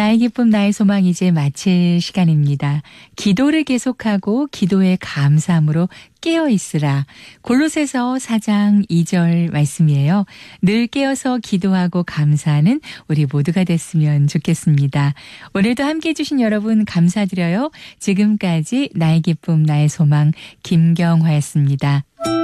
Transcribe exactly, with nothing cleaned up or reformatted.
나의 기쁨 나의 소망 이제 마칠 시간입니다. 기도를 계속하고 기도에 감사함으로 깨어있으라. 골로새서 사 장 이 절 말씀이에요. 늘 깨어서 기도하고 감사하는 우리 모두가 됐으면 좋겠습니다. 오늘도 함께해 주신 여러분 감사드려요. 지금까지 나의 기쁨 나의 소망 김경화였습니다.